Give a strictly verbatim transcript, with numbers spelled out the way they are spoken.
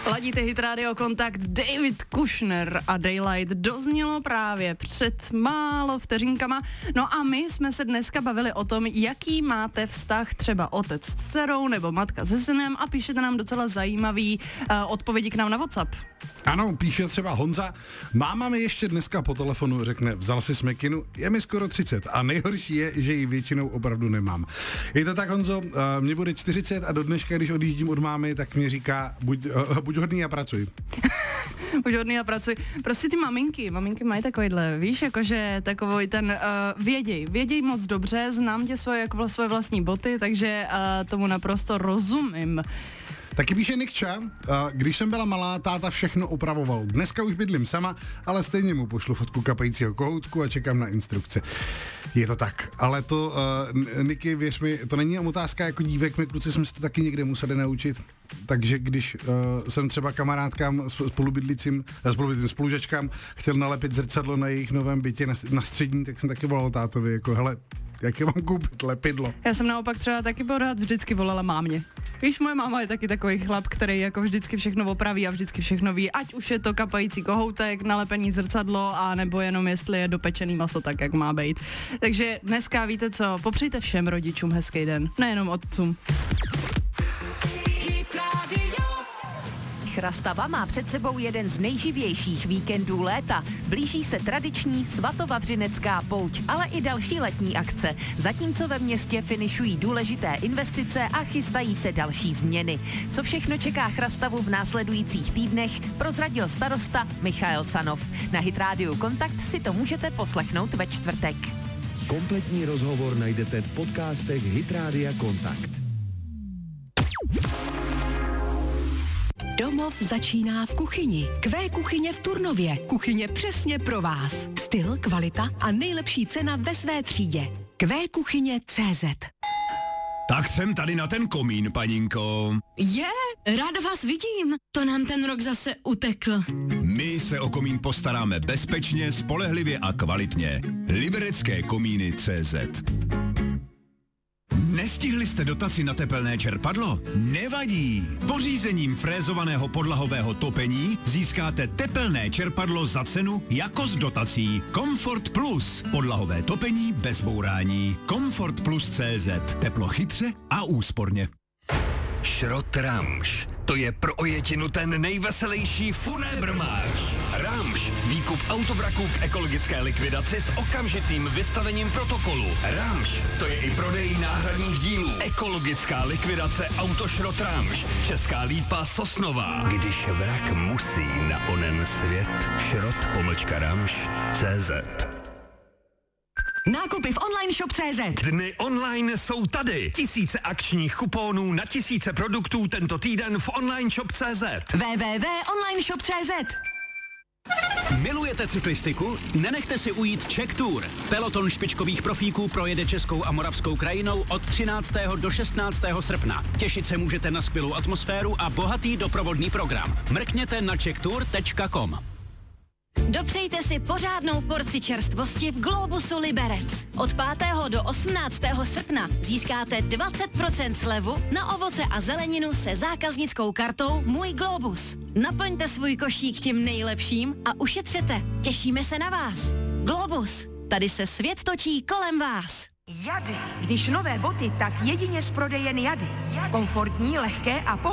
Ladíte Hit Radio Kontakt, David Kushner a Daylight doznělo právě před málo vteřinkama. No a my jsme se dneska bavili o tom, jaký máte vztah třeba otec s dcerou nebo matka se synem a píšete nám docela zajímavý uh, odpovědi k nám na WhatsApp. Ano, píše třeba Honza, máma mi ještě dneska po telefonu řekne, vzal si smekinu, je mi skoro třicet a nejhorší je, že ji většinou opravdu nemám. Je to tak, Honzo, uh, mě bude čtyřicet a do dneška, když odjíždím od mámy, tak mě říká, buď, uh, buď hodný a pracuj. Buď hodný a pracuj. Prostě ty maminky, maminky mají takovýhle, víš, jakože takový ten, uh, věděj, věděj moc dobře, znám tě svoje, jako svoje vlastní boty, takže uh, tomu naprosto rozumím. Taky píše Nikča, když jsem byla malá, táta všechno opravoval. Dneska už bydlím sama, ale stejně mu pošlu fotku kapajícího kohoutku a čekám na instrukce. Je to tak, ale to, uh, Niky, věř mi, to není otázka jako dívek, my kluci jsme se to taky někde museli naučit. Takže když uh, jsem třeba kamarádkám, spolubydlícím, spolubydlícím spolužačkám chtěl nalepit zrcadlo na jejich novém bytě na, na střední, tak jsem taky volal tátovi, jako hele, jak je mám koupit lepidlo. Já jsem naopak třeba taky pořád vždycky volala mámě. Víš, moje máma je taky takový chlap, který jako vždycky všechno opraví a vždycky všechno ví, ať už je to kapající kohoutek, nalepení zrcadlo, a nebo jenom jestli je dopečený maso tak, jak má být. Takže dneska víte co, popřejte všem rodičům hezký den, nejenom otcům. Chrastava má před sebou jeden z nejživějších víkendů léta. Blíží se tradiční svatovavřinecká pouť, ale i další letní akce. Zatímco ve městě finišují důležité investice a chystají se další změny. Co všechno čeká Chrastavu v následujících týdnech, prozradil starosta Michael Canov. Na Hit Radio Kontakt si to můžete poslechnout ve čtvrtek. Kompletní rozhovor najdete v podcastech Hit Radio Kontakt. Domov začíná v kuchyni. Q kuchyně v Turnově. Kuchyně přesně pro vás. Styl, kvalita a nejlepší cena ve své třídě. Q kuchyně tečka cé zet. Tak jsem tady na ten komín, paninko. Je, ráda vás vidím. To nám ten rok zase utekl. My se o komín postaráme bezpečně, spolehlivě a kvalitně. Liberecké komíny tečka cé zet. Nestihli jste dotaci na tepelné čerpadlo? Nevadí! Pořízením frézovaného podlahového topení získáte tepelné čerpadlo za cenu jako s dotací. Comfort Plus. Podlahové topení bez bourání. Comfort Plus tečka cé zet. Teplo chytře a úsporně. Šrot Ramš. To je pro ojetinu ten nejveselější funébrmáč. Ramš. Výkup autovraků k ekologické likvidaci s okamžitým vystavením protokolu. Ramš. To je i prodej náhradních dílů. Ekologická likvidace Autošrot Ramš. Česká Lípa Sosnová. Když vrak musí na onen svět. Šrot pomlčka Ramš tečka cé zet. Nákupy v online shop tečka cé zet. Dny online jsou tady. Tisíce akčních kuponů na tisíce produktů tento týden v online shop tečka cé zet. w w w tečka online shop tečka cé zet. Milujete cyklistiku? Nenechte si ujít Czech Tour. Peloton špičkových profíků projede českou a moravskou krajinou od třináctého do šestnáctého srpna. Těšit se můžete na skvělou atmosféru a bohatý doprovodný program. Mrkněte na czech tour tečka com. Dopřejte si pořádnou porci čerstvosti v Globusu Liberec. Od pátého do osmnáctého srpna získáte dvacet procent slevu na ovoce a zeleninu se zákaznickou kartou Můj Globus. Naplňte svůj košík tím nejlepším a ušetřete. Těšíme se na vás. Globus. Tady se svět točí kolem vás. Jady. Když nové boty, tak jedině z prodejen Jady. Komfortní, lehké a pohodlné.